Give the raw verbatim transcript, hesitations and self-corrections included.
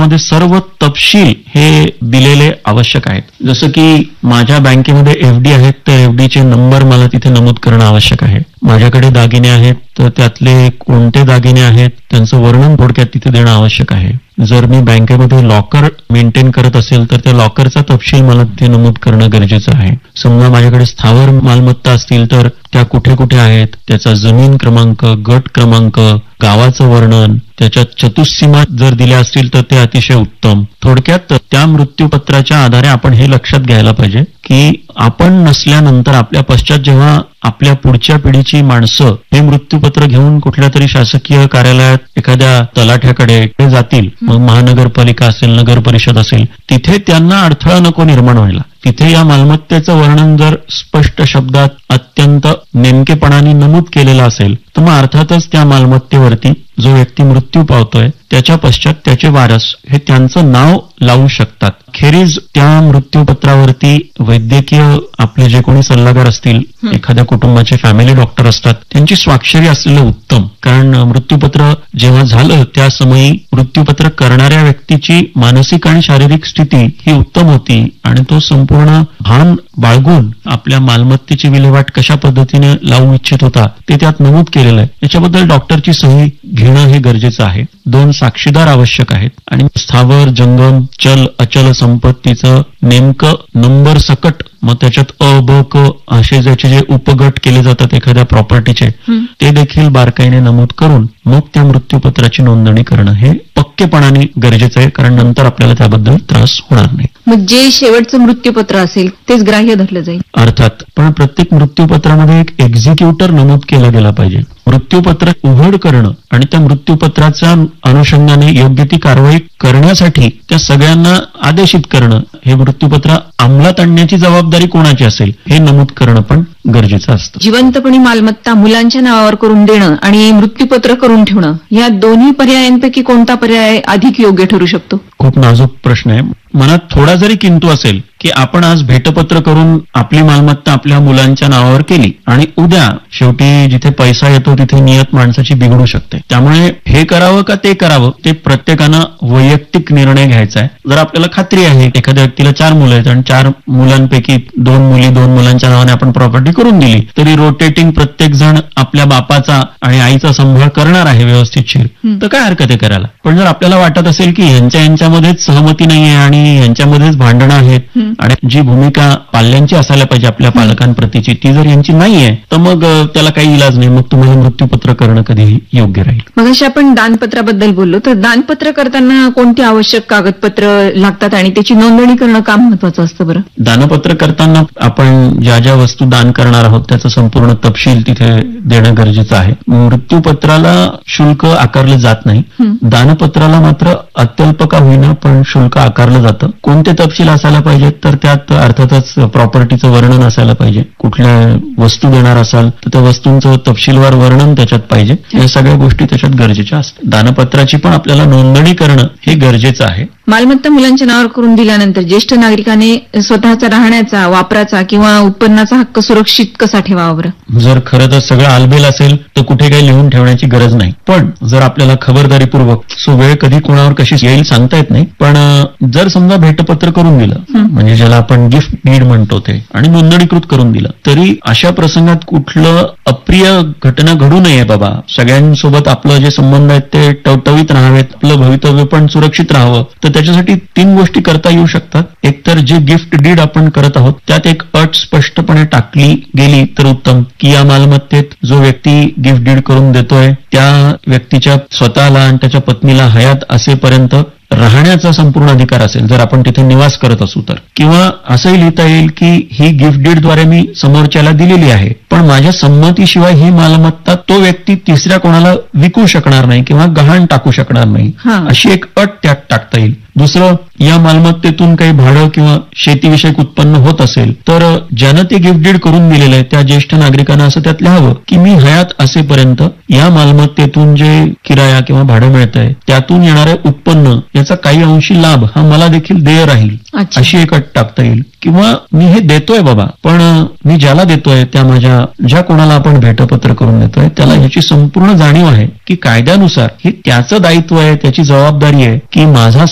मध्ये सर्व तपशील हे दिलेले आवश्यक आहेत. जसं की माझ्या बँकेमध्ये एफडी आहेत तर एफडीचे नंबर मला तिथे नमूद करणं आवश्यक आहे. माझ्याकडे दागिने आहेत तर त्यातले कोणते दागिने आहेत त्यांचं वर्णन थोडक्यात तिथे देणं आवश्यक आहे. जर मी बँकेमध्ये लॉकर मेंटेन करत असेल तर त्या लॉकरचा तपशील मला तिथे नमूद करणं गरजेचं आहे. समजा माझ्याकडे स्थावर मालमत्ता असतील तर त्या कुठे कुठे आहेत, त्याचा जमीन क्रमांक, गट क्रमांक, गावाचं वर्णन, त्याच्या चतुःसीमा जर दिल्या असतील तर ते अतिशय उत्तम. थोडक्यात त्या मृत्यूपत्राच्या आधारे आपण हे लक्षात घ्यायला पाहिजे की आपण नसल्यानंतर आपल्या पश्चात जेव्हा आपल्या पुढच्या पिढीची माणसं हे मृत्यूपत्र घेऊन कुठल्या तरी शासकीय कार्यालयात एखाद्या तलाठ्याकडे जातील, मग महानगरपालिका असेल, नगर परिषद असेल, तिथे त्यांना अडथळा नको निर्माण व्हायला. तिथे या मालमत्तेचं वर्णन जर स्पष्ट शब्दात अत्यंत नेमकेपणाने नमूद केलेलं असेल तर मग अर्थातच त्या मालमत्तेवरती जो व्यक्ती मृत्यू पावतोय त्याच्या पश्चात त्याचे वारस हे त्यांचं नाव लावू शकतात. खेरीज त्या मृत्यूपत्रावरती वैद्यकीय आपले जे कोणी सल्लागार असतील, एखाद्या कुटुंबाचे फॅमिली डॉक्टर असतात, त्यांची स्वाक्षरी असलेलं उत्तम. कारण मृत्यूपत्र जेव्हा झालं त्या समयी मृत्यूपत्र करणाऱ्या व्यक्तीची मानसिक आणि शारीरिक स्थिती ही उत्तम होती आणि तो संपूर्ण भान बाळगून आपल्या मालमत्तेची विल्हेवाट कशा पद्धतीने लावू इच्छित होता ते त्यात नमूद केलेलं आहे. याच्याबद्दल डॉक्टरची सही घेणं हे गरजेचं आहे. दोन साक्षीदार आवश्यक आहेत आणि स्थावर, जंगम, चल, अचल संपत्तीचं नेमकं नंबर सकट, मग त्याच्यात अ, ब, क असे ज्याचे जे उपगट केले जातात एखाद्या प्रॉपर्टीचे ते देखील बारकाईने नमूद करून मग त्या मृत्यूपत्राची नोंदणी करणं हे पक्केपणाने गरजेचं आहे. कारण नंतर आपल्याला त्याबद्दल त्रास होणार नाही. मग जे शेवटचं मृत्यूपत्र असेल तेच ग्राह्य धरलं जाईल अर्थात. पण प्रत्येक मृत्यूपत्रामध्ये एक एक्झिक्युटर नमूद केला गेला पाहिजे. मृत्यूपत्र उघड करणं आणि त्या मृत्यूपत्राच्या अनुषंगाने योग्य ती कारवाई करण्यासाठी त्या सगळ्यांना आदेशित करणं, हे मृत्यूपत्र अंमलात आणण्याची जबाबदारी कोणाची असेल हे नमूद करणं पण गरजेचं असतं. जिवंतपणी मालमत्ता मुलांच्या नावावर करून देणं आणि मृत्यूपत्र करून ठेवणं या दोन्ही पर्यायांपैकी कोणता पर्याय अधिक योग्य ठरू शकतो? खूप नाजूक प्रश्न आहे. मनात थोडा जरी किंतु असेल की आपण आज भेटपत्र करून आपली मालमत्ता आपल्या मुलांच्या नावावर केली आणि उद्या शेवटी जिथे पैसा येतो तिथे नियत माणसाची बिघडू शकते. त्यामुळे हे करावं का ते करावं ते प्रत्येकानं वैयक्तिक निर्णय घ्यायचा आहे. जर आपल्याला खात्री आहे एखाद्या व्यक्तीला चार मुलं आहेत आणि चार मुलांपैकी दोन मुली दोन मुलांच्या नावाने आपण प्रॉपर्टी करून दिली तरी रोटेटिंग प्रत्येक जण आपल्या बापाचा आणि आईचा सांभाळ करणार आहे व्यवस्थितशीर, तर काय हरकत आहे करायला. पण जर आपल्याला वाटत असेल की यांच्या यांच्यामध्येच सहमती नाहीये आणि यांच्यामध्येच भांडणं आहेत आणि जी भूमिका पाल्यांची असायला पाहिजे आपल्या पालकांप्रतीची ती जर यांची नाहीये तर मग त्याला काही इलाज नाही. मग तुम्हाला मृत्यूपत्र करणं कधीही योग्य राहील. मग अशी आपण दानपत्राबद्दल बोललो तर दानपत्र करताना कोणती आवश्यक कागदपत्र लागतात आणि त्याची नोंदणी करणं का महत्वाचं असतं बरं? दानपत्र करताना आपण ज्या ज्या वस्तू दान करणार आहोत त्याचा संपूर्ण तपशील तिथे देणं गरजेचं आहे. मृत्यूपत्राला शुल्क आकारलं जात नाही. दानपत्राला मात्र अत्यल्प का होईना पण शुल्क आकारलं जातं. कोणते तपशील असायला पाहिजेत तर त्यात अर्थातच प्रॉपर्टीचं वर्णन असायला पाहिजे. कुठल्या वस्तू देणार असाल तर त्या वस्तूंचं तपशीलवार वर्णन त्याच्यात पाहिजे. या सगळ्या गोष्टी त्याच्यात गरजेच्या असतात. दानपत्राची पण आपल्याला नोंदणी करणं हे गरजेचं आहे. मालमत्ता मुलांच्या नावावर करून दिल्यानंतर ज्येष्ठ नागरिकाने स्वतःचा राहण्याचा, वापराचा किंवा उत्पन्नाचा हक्क सुरक्षित कसा ठेवावा बरं? जर खरं तर सगळं आलबेल असेल तर कुठे काही लिहून ठेवण्याची गरज नाही. पण जर आपल्याला खबरदारीपूर्वक सो वेळ कधी कोणावर कशी येईल सांगता येत नाही. पण जर समजा भेटपत्र करून दिलं म्हणजे ज्याला आपण गिफ्ट डीड म्हणतो ते आणि नोंदणीकृत करून दिलं तरी अशा प्रसंगात कुठलं अप्रिय घटना घडू नये बाबा. सगळ्यांसोबत आपलं जे संबंध आहेत ते टवटवीत राहावेत, आपलं भवितव्य पण सुरक्षित राहावं. तर त्याच्यासाठी तीन गोष्टी करता येऊ शकतात. एक तर जे गिफ्ट डीड आपण करत आहोत त्यात एक अट स्पष्टपणे टाकली गेली तर उत्तम की या मालमत्तेत जो व्यक्ती गिफ्ट डीड करून देतोय त्या व्यक्तीच्या स्वतःला आणि त्याच्या पत्नीला हयात असेपर्यंत राहण्याचा संपूर्ण अधिकार असेल जर आपण तिथे निवास करत असू तर. किंवा असंही लिहिता येईल की ही गिफ्ट डीडद्वारे मी समोरच्याला दिलेली आहे पण माझ्या संमतीशिवाय ही मालमत्ता तो व्यक्ती तिसऱ्या कोणाला विकू शकणार नाही किंवा गहाण टाकू शकणार नाही, अशी एक अट त्यात टाकता येईल. दुसरं, या मालमत्तेतून काही भाडं किंवा शेतीविषयक उत्पन्न होत असेल तर ज्यानं ते गिफ्ट डीड करून दिलेलं आहे त्या ज्येष्ठ नागरिकांना असं त्यात लिहावं की मी हयात असेपर्यंत या मालमत्तेतून जे किराया किंवा भाडं मिळतंय त्यातून येणारे उत्पन्न याचा काही अंशी लाभ हा मला देखील देय राहील, अशी एक अट टाकता येईल. किंवा मी हे देतोय बाबा पण मी ज्याला देतोय त्या माझ्या ज्या कोणाला आपण भेटपत्र करून देतोय त्याला ह्याची संपूर्ण जाणीव आहे की कायद्यानुसार हे त्याचं दायित्व आहे, त्याची जबाबदारी आहे की माझा